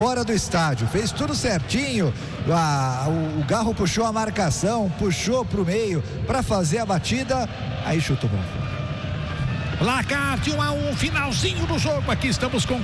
fora do estádio, fez tudo certinho. O Garro puxou a marcação, puxou pro meio para fazer a batida, aí chutou bom. Placar de 1-1, finalzinho do jogo. Aqui estamos com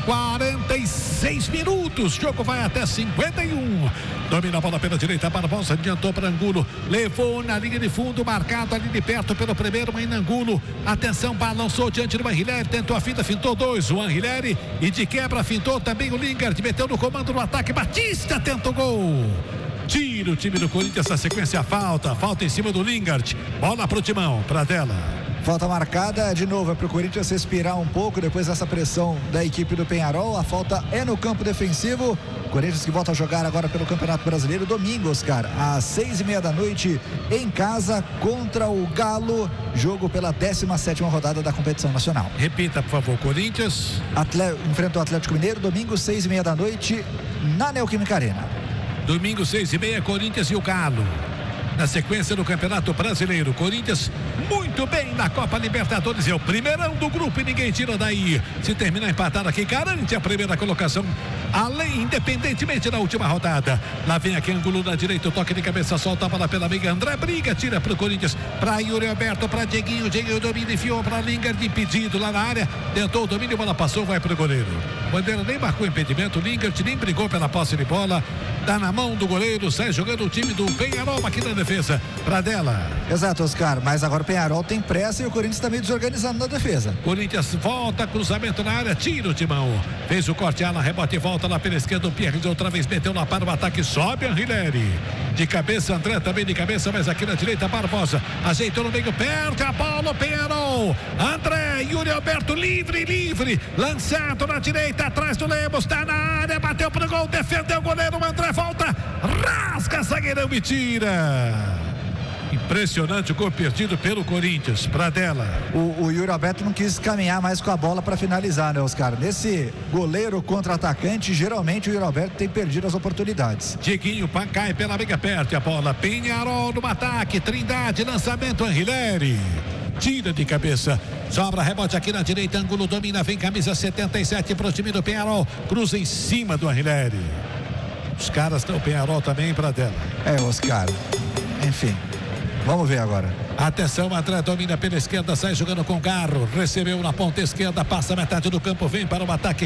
46 minutos. O jogo vai até 51. Domina a bola pela direita, Barbosa adiantou para Angulo. Levou na linha de fundo, marcado ali de perto pelo primeiro, mas Angulo. Atenção, balançou diante do Anrileri, tentou a finta, fintou dois. O Anrileri e de quebra fintou também o Lingard. Meteu no comando no ataque. Batista tenta o gol. Tira o time do Corinthians, a sequência falta em cima do Lingard. Bola pro Timão, pra dela. Falta marcada de novo, é para o Corinthians respirar um pouco depois dessa pressão da equipe do Peñarol. A falta é no campo defensivo. Corinthians que volta a jogar agora pelo Campeonato Brasileiro domingo, Oscar, às 6:30 da noite em casa contra o Galo, jogo pela 17ª rodada da competição nacional. Repita, por favor. Corinthians enfrenta o Atlético Mineiro domingo 6:30 da noite na Neoquímica Arena. Domingo 6:30, Corinthians e o Galo. Na sequência do Campeonato Brasileiro, Corinthians muito bem na Copa Libertadores, é o primeirão do grupo e ninguém tira daí. Se terminar empatado aqui, garante a primeira colocação, além, independentemente da última rodada. Lá vem aqui Angulo na direita, o toque de cabeça, solta a bola pela amiga André Briga, tira pro Corinthians, pra Yuri Alberto, pra Dieguinho domina, enfiou pra Lingard, impedido lá na área, tentou o domínio, bola passou, vai pro goleiro. Bandeira nem marcou impedimento, Lingard nem brigou pela posse de bola, tá na mão do goleiro, sai jogando o time do Peñarol aqui na defesa, pra dela. Exato, Oscar, mas agora o Peñarol tem pressa e o Corinthians está meio desorganizado na defesa. Corinthians volta, cruzamento na área, tira o Timão, fez o corte, ala, rebote e volta lá pela esquerda, o Pierre outra vez meteu lá para o ataque, sobe Anrileri, de cabeça, André também de cabeça, mas aqui na direita, Barbosa, ajeitou no meio, perde a bola, o Peñarol, André, Yuri Alberto, livre, lançado na direita, atrás do Lemos, tá na área, bateu pro gol, defendeu o goleiro, o André volta, rasga, zagueirão e tira. Impressionante o gol perdido pelo Corinthians, pra dela. O Yuri Alberto não quis caminhar mais com a bola para finalizar, né, Oscar? Nesse goleiro contra atacante, geralmente o Yuri Alberto tem perdido as oportunidades. Dieguinho cai pela amiga, perde a bola. Peñarol no ataque, Trindade, lançamento, Anrileri. Tira de cabeça, sobra rebote aqui na direita, Angulo domina, vem camisa 77 pro time do Peñarol, cruza em cima do Anrileri. Os caras estão, Peñarol também pra dela. Oscar, enfim, vamos ver agora. Atenção, André domina pela esquerda, sai jogando com Garro, recebeu na ponta esquerda, passa a metade do campo, vem para o ataque,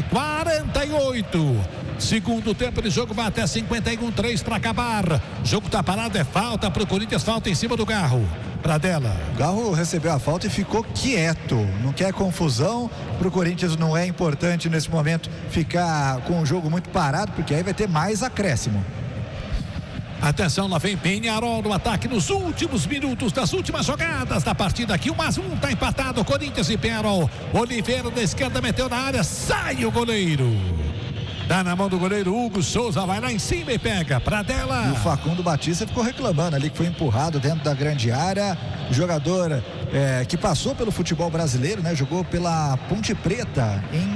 48. Segundo tempo de jogo, vai até 51-3 para acabar. O jogo tá parado, é falta pro Corinthians, falta em cima do Garro. Pra dela. O Garro recebeu a falta e ficou quieto, não quer confusão. Pro Corinthians não é importante nesse momento ficar com o jogo muito parado, porque aí vai ter mais acréscimo. Atenção, lá vem Peñarol no ataque nos últimos minutos das últimas jogadas da partida aqui, 1-1, tá empatado Corinthians e Peñarol. Oliveira da esquerda meteu na área, sai o goleiro. Tá na mão do goleiro Hugo Souza, vai lá em cima e pega pra dela. E o Facundo Batista ficou reclamando ali que foi empurrado dentro da grande área. Jogador que passou pelo futebol brasileiro, né? Jogou pela Ponte Preta em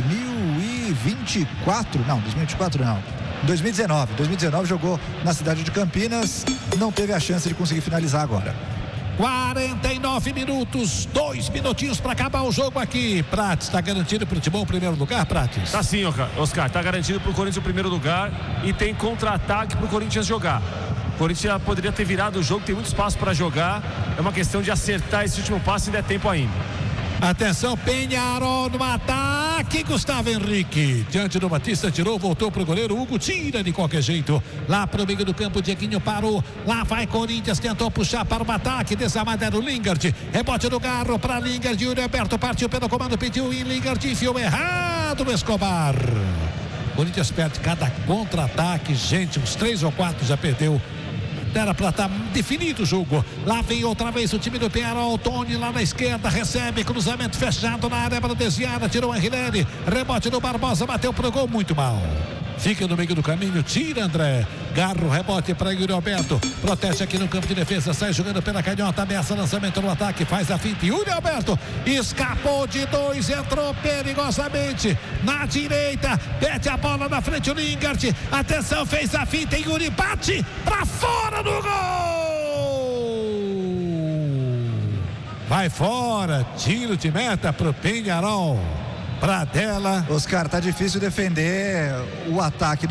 2024. Não, 2024 não. 2019 jogou na cidade de Campinas. Não teve a chance de conseguir finalizar agora. 49 minutos, 2 minutinhos para acabar o jogo aqui. Prates, está garantido para o Timão o primeiro lugar, Prates? Tá sim, Oscar, está garantido para o Corinthians o primeiro lugar e tem contra-ataque para o Corinthians jogar. O Corinthians já poderia ter virado o jogo, tem muito espaço para jogar, é uma questão de acertar esse último passe e der tempo ainda. Atenção, Peñarol no ataque, Gustavo Henrique, diante do Batista, tirou, voltou pro goleiro, Hugo tira de qualquer jeito, lá pro meio do campo, Dieguinho parou, lá vai Corinthians, tentou puxar para o ataque, desamada era o Lingard, rebote do Garro para Lingard, Yuri Alberto partiu pelo comando, pediu em Lingard, enfiou errado o Escobar. Corinthians perde cada contra-ataque, gente, uns 3 ou 4 já perdeu. Era para estar definido o jogo. Lá vem outra vez o time do Peñarol. Tony lá na esquerda recebe cruzamento fechado na área para desviar. Tirou o Anrileri. Rebote do Barbosa. Bateu pro gol muito mal. Fica no meio do caminho. Tira André. Garro. Rebote para Yuri Alberto. Protege aqui no campo de defesa. Sai jogando pela canhota. Ameaça lançamento no ataque. Faz a finta. Yuri Alberto escapou de 2. Entrou perigosamente na direita. Pede a bola na frente o Lingard. Atenção. Fez a finta. Yuri bate para fora do gol. Vai fora. Tiro de meta pro Peñarol. Pradella. Oscar, tá difícil defender o ataque